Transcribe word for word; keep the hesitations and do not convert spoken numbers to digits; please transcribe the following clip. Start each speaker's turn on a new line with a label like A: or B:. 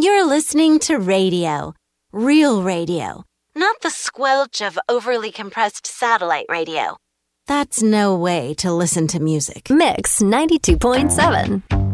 A: You're listening to radio. Real radio. Not the squelch of overly compressed satellite radio. That's no way to listen to music.
B: Mix ninety-two point seven.